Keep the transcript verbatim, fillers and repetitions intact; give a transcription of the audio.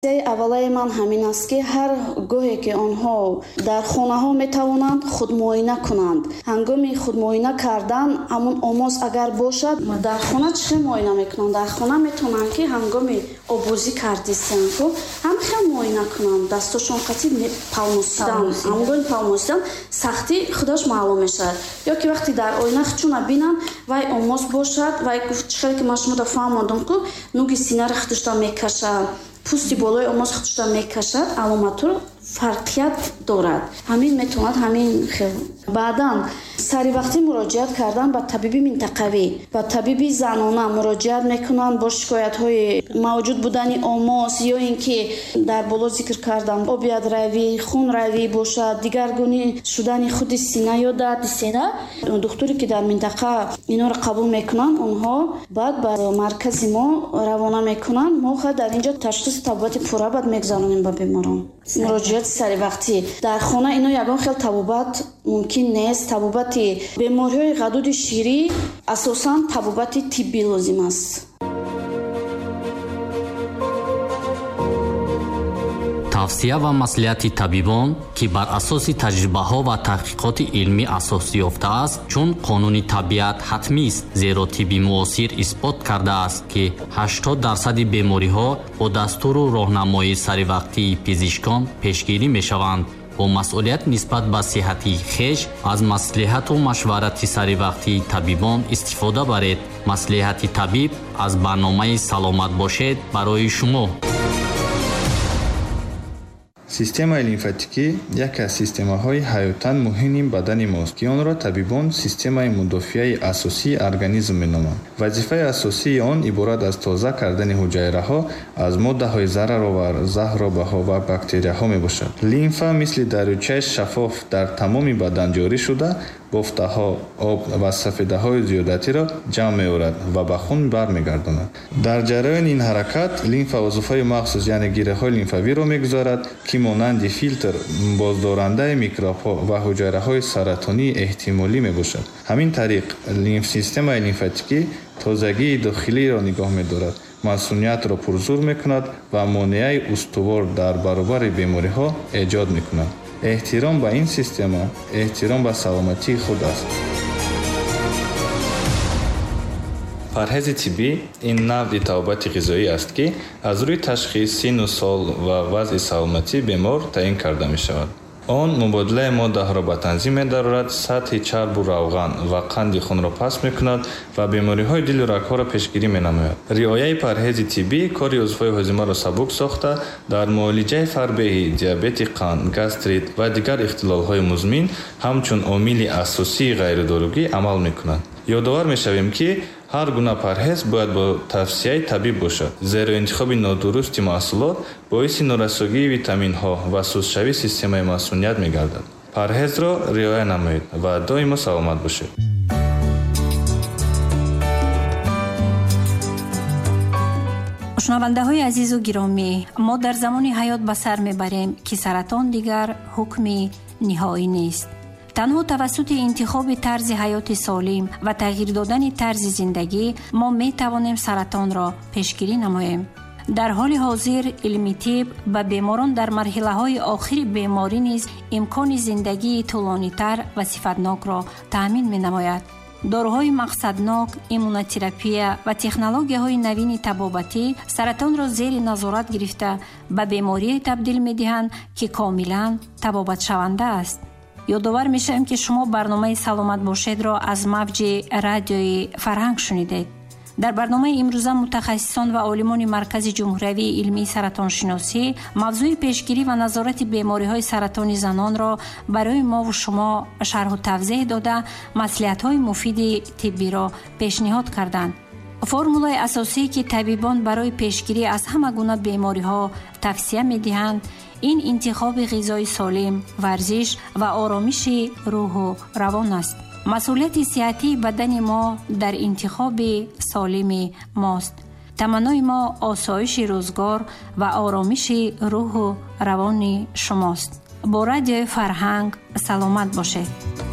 аввалаи ман ҳамин аст ки ҳар гоҳе ки онҳо дар хонаҳо метавонанд худмуоина кунанд. ҳангоми худмуоина кардан ҳамун омоз агар бошад, дар хона чӣ муоина мекунанд? Дар хона метавонанд ки ҳангоми обозӣ кардистан ко ҳам хел муоина кунанд, дастошон қати палмосидан, ҳангоми палмосидан сахти худаш маълум мешавад. ё ки вақти дар оина хчуна бинанд вай омоз бошад, вай гуфт чихеле ки ман шумода фаҳмодам ку нуги синаро худашда мекашад, пусти болои омоз худашда мекашад, аломатур фарқият дорад. ҳамин метавонад ҳамин хел. баъдан сари вақти муроҷиат кардан ба табиби минтақавӣ, ба табиби занона муроҷиат мекунанд бо шикоятҳои мавҷуд будани омоз ё ин ки дар боло зикр кардам обиятравӣ, хунравӣ бошад, дигаргуни шудани худи сина ё дарди сина. духтуре ки дар минтақа инҳоро қабул мекунанд, онҳо баъд ба маркази мо равона мекунанд. мо ха дар инҷо ташхиси табобати пурра бад мегзаронем ба беморон. муроҷиати саривақтӣ дар хона ино ягон хел табобат мумкин нест. табобати бемориҳои ғадуди ширӣ асосан табобати тиббӣ лозим аст. тавсия ва маслиҳати табибон ки бар асоси таҷрибаҳо ва таҳқиқоти илмӣ асос ёфтааст, чун қонуни табиат ҳатмист, зеро тибби муосир исбот кардааст ки ҳаштод дарсади бемориҳо бо дастуру роҳнамоии саривақтии пизишкон пешгирӣ мешаванд. бо масъулият нисбат ба сиҳати хеш аз маслиҳату машварати саривақтии табибон истифода баред. маслиҳати табиб аз барномаи саломат бошед барои шумо. системаи лимфатикӣ яке аз системаҳои ҳаётан муҳими бадани мост, ки онро табибон системаи мудофиаи асосии организм меноманд. вазифаи асосии он иборат аз тоза кардани ҳуҷайраҳо аз моддаҳои зараровар, заҳробаҳо ва бактерияҳо мебошад. лимфа мисли дарючаи шаффоф дар тамоми бадан ҷорӣ шуда, бофтаҳо, об ва сафедаҳои зиёдатиро ҷамъ меорад ва ба хун бармегардонад. дар ҷараёни ин ҳаракат лимфа вазифаи махсус яъне гиреҳои лимфавиро мегузорад, ки монанди филтр, боздорандаи микробҳо ва ҳуҷайраҳои саратонии эҳтимолӣ мебошад. ҳамин тариқ системаи лимфатикӣ тозагии дохилиро нигоҳ медорад, масъуниятро пурзур мекунад ва монеаи устувор дар баробари бемориҳо эҷод мекунад. эҳтиром ба ин система эҳтиром ба саломатии худ аст. парҳези тиббӣ ин навъи табобати ғизоӣ аст, ки аз рӯи ташхис, сину сол ва вазъи саломатии бемор таъин карда мешавад. он мубодилаи моддаҳоро ба танзим медарорад, сатҳи чарбу равған ва қанди хунро паст мекунад ва бемориҳои дилу рагҳоро пешгирӣ менамояд. риояи парҳези тиббӣ кори узвҳои ҳозимаро сабук сохта, дар муолиҷаи фарбеҳӣ, диабети қанд, гастрит ва дигар ихтилолҳои музмин ҳамчун омили асосии ғайридорugӣ амал мекунад. ёдовар мешавем, ки ҳар гуна парҳез бояд бо тавсияи табиб бошад, зеро интихоби нодурусти маҳсулот боиси норасогии витаминҳо ва сустшавии системаи масъуният мегардад. парҳезро риоя намоед ва доимо саломат бошед. шунавандаҳои азизу гиромӣ, мо дар замони ҳаёт ба сар мебарем, ки саратон дигар ҳукми ниҳоӣ нест. танҳо тавассути интихоби тарзи ҳаёти солим ва тағйир додани тарзи зиндагӣ мо метавонем саратонро пешгирӣ намоем. дар ҳоли ҳозир илми тиб ба беморон дар марҳилаҳои охири беморӣ низ имкони зиндагии тӯлонитар ва сифатнокро таъмин менамояд. дороҳои мақсаднок, иммунотерапия ва технологияҳои навини табобатӣ саратонро зери назорат гирифта ба беморие табдил медиҳанд, ки комилан табобатшаванда аст. ёдовар мешавем, ки шумо барномаи саломат бошедро аз мавҷи радиои Фарҳанг шунидед. дар барномаи имрӯза мутахассисон ва олимони маркази ҷумҳуриявии илмии саратоншиносӣ мавзӯи пешгирӣ ва назорати бемориҳои саратони занонро барои мову шумо шарҳу тавзеҳ дода маслиҳатҳои муфиди тиббиро пешниҳод карданд. формулаи асосие ки табибон барои пешгирӣ аз ҳама гуна бемориҳо тавсия медиҳанд, ин интихоби ғизои солим, варзиш ва оромиши рӯҳу равон аст. масъулияти сиҳатии бадани мо дар интихоби солими мост. таманнои мо осоиши рӯзгор ва оромиши рӯҳу равони шумост. бо радиои Фарҳанг саломат бошед.